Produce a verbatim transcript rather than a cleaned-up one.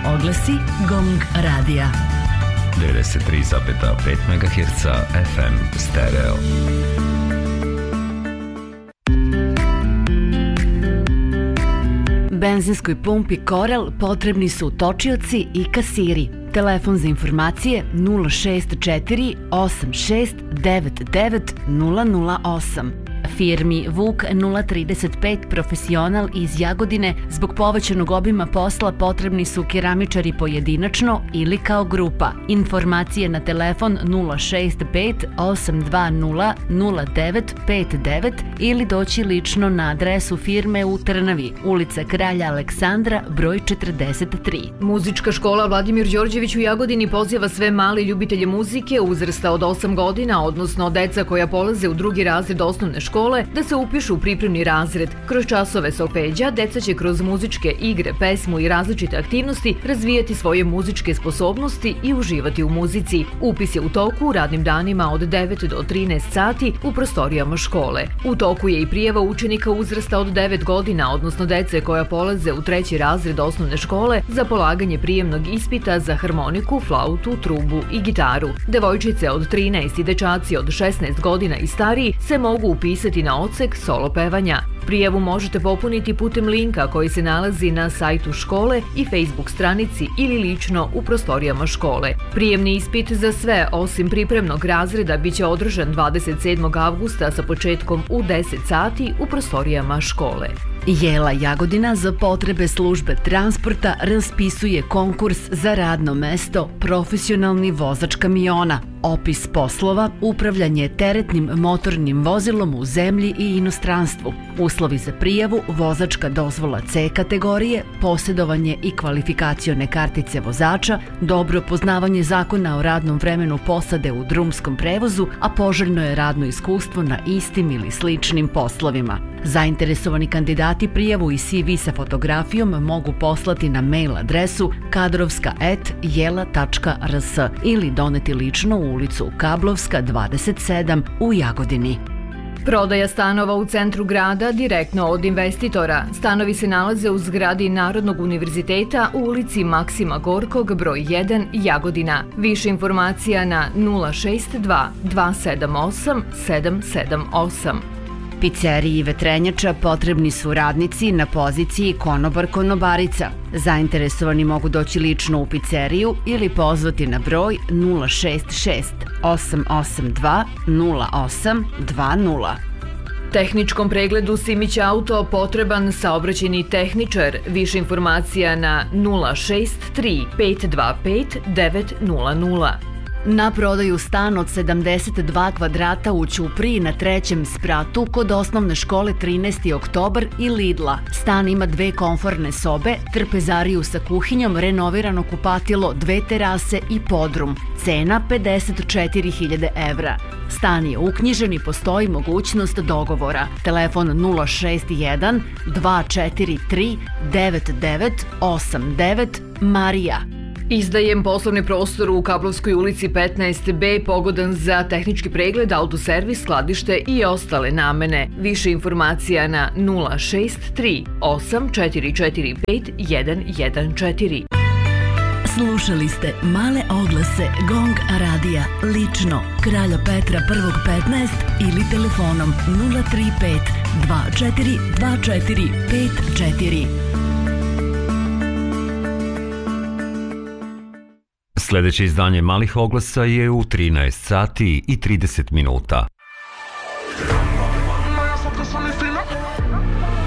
oglasi Gong radija. devedeset tri zarez pet megaherca F M stereo. Benzinskoj pumpi Korel potrebni su točioci i kasiri. Telefon za informacije nula šest četiri osam šest devet devet nula nula osam. Firmi Vuk nula trideset pet Profesional iz Jagodine zbog povećanog obima posla potrebni su keramičari pojedinačno ili kao grupa. Informacije na telefon nula šest pet osam dva nula nula devet pet devet ili doći lično na adresu firme u Trnavi, ulica Kralja Aleksandra, broj četrdeset tri. Muzička škola Vladimir Đorđević u Jagodini poziva sve male ljubitelje muzike uzrasta od osam godina, odnosno deca koja polaze u drugi razred osnovne škole, da se upišu u pripremni razred. Kroz časove solfeđa, deca će kroz muzičke igre, pesmu i različite aktivnosti razvijati svoje muzičke sposobnosti i uživati u muzici. Upis je u toku radnim danima od devet do trinaest sati u prostorijama škole. U toku je i prijava učenika uzrasta od devet godina, odnosno dece koja polaze u treći razred osnovne škole za polaganje prijemnog ispita za harmoniku, flautu, trubu i gitaru. Devojčice od trinaest i dečaci od šesnaest godina i stariji se mogu upisati na odsek solo pevanja. Prijavu možete popuniti putem linka koji se nalazi na sajtu škole i Facebook stranici ili lično u prostorijama škole. Prijemni ispit za sve, osim pripremnog razreda, biće održan dvadeset sedmog avgusta sa početkom u deset sati u prostorijama škole. Jela Jagodina za potrebe službe transporta raspisuje konkurs za radno mesto profesionalni vozač kamiona. Opis poslova, upravljanje teretnim motornim vozilom u zemlji i inostranstvu. Uslovi za prijavu, vozačka dozvola C kategorije, posjedovanje i kvalifikacione kartice vozača, dobro poznavanje zakona o radnom vremenu posade u drumskom prevozu, a poželjno je radno iskustvo na istim ili sličnim poslovima. Zainteresovani kandidati prijavu i C V sa fotografijom mogu poslati na mail adresu kadrovska et jela tačka r s ili doneti lično u ulicu Kablovska dvadeset sedam u Jagodini. Prodaja stanova u centru grada direktno od investitora. Stanovi se nalaze u zgradi Narodnog univerziteta u ulici Maksima Gorkog, broj jedan, Jagodina. Više informacija na nula šest dva dva sedam osam sedam sedam osam. Pizzeriji Vetrenjača potrebni su radnici na poziciji konobar-konobarica. Zainteresovani mogu doći lično u pizzeriju ili pozvati na broj nula šest šest osam osam dva nula osam dva nula. Tehničkom pregledu Simić Auto potreban saobraćajni tehničar. Više informacija na nula šest tri pet dva pet devet nula nula. Na prodaju stan od sedamdeset dva kvadrata u Ćupriji na trećem spratu kod osnovne škole trinaesti oktobar i Lidla. Stan ima dve komforne sobe, trpezariju sa kuhinjom, renovirano kupatilo, dve terase i podrum. Cena pedeset četiri hiljade evra. Stan je uknjižen i postoji mogućnost dogovora. Telefon nula šest jedan dva četiri tri devet devet osam devet Marija. Izdajem poslovni prostor u Kablovskoj ulici petnaest B pogodan za tehnički pregled, autoservis, skladište i ostale namene. Više informacija na nula šest tri osam četiri četiri pet jedan jedan četiri. Slušali ste male oglase Gong radija lično Kralja Petra prvog petnaest ili telefonom nula tri pet dva četiri dva četiri pet četiri. Sljedeće izdanje malih oglasa je u trinaest sati i trideset minuta.